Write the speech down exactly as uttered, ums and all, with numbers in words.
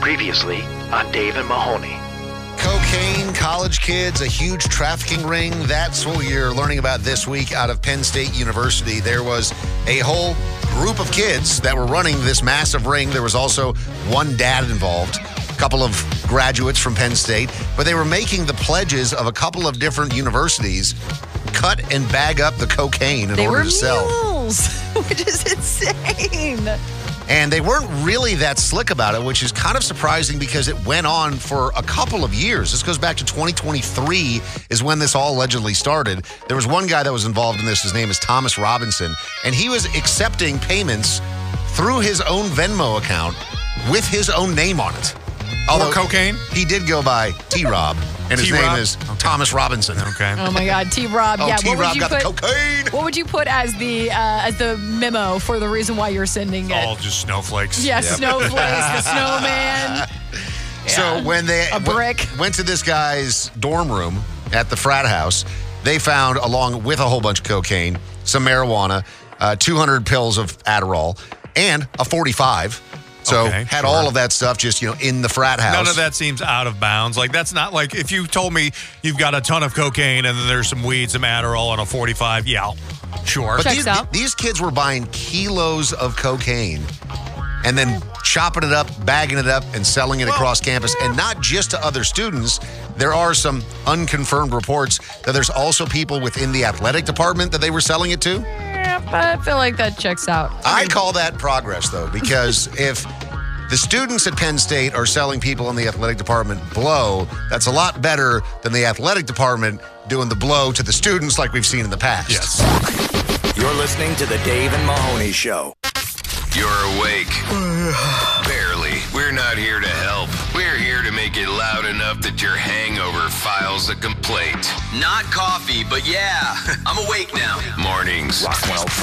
Previously on Dave and Mahoney. Cocaine, college kids, a huge trafficking ring. That's what you're learning about this week out of Penn State University. There was a whole group of kids that were running this massive ring. There was also one dad involved, a couple of graduates from Penn State, but they were making the pledges of a couple of different universities cut and bag up the cocaine in they order were to sell. Mules, which is insane. And they weren't really that slick about it, which is kind of surprising because it went on for a couple of years. This goes back to twenty twenty-three is when this all allegedly started. There was one guy that was involved in this. His name is Thomas Robinson. And he was accepting payments through his own Venmo account with his own name on it. Although cocaine? He did go by T-Rob, and his T-Rob? name is Okay. Thomas Robinson. Okay. Oh my God, T-Rob. Oh, yeah, T-Rob what would you got put? the cocaine. What would you put as the uh, as the memo for the reason why you're sending it? All just snowflakes. Yeah, snowflakes, the snowman. So Yeah. when they A w- brick. went to this guy's dorm room at the frat house, they found, along with a whole bunch of cocaine, some marijuana, uh, two hundred pills of Adderall, and a forty-five. So Okay, had sure. all of that stuff just, you know, in the frat house. None of that seems out of bounds. Like, that's not like if you told me you've got a ton of cocaine and then there's some weed, some Adderall, and a forty-five, yeah, sure. But Checks these, out. these kids were buying kilos of cocaine and then chopping it up, bagging it up, and selling it Well, across campus. And not just to other students. There are some unconfirmed reports that there's also people within the athletic department that they were selling it to. Yeah, but I feel like that checks out. I call that progress, though, because if the students at Penn State are selling people in the athletic department blow, that's a lot better than the athletic department doing the blow to the students like we've seen in the past. Yes. You're listening to the Dave and Mahoney Show. You're awake. Barely. We're not here to help. We're here to make it loud enough that your hangover files a complaint. Not coffee, but yeah, I'm awake now. Mornings. Rockwell